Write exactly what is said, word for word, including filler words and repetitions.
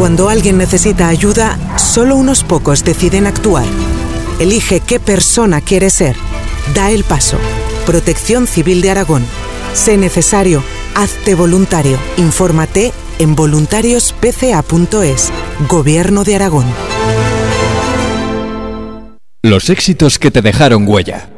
Cuando alguien necesita ayuda, solo unos pocos deciden actuar. Elige qué persona quieres ser. Da el paso. Protección Civil de Aragón. Sé necesario. Hazte voluntario. Infórmate en voluntarios p c a punto es. Gobierno de Aragón. Los éxitos que te dejaron huella.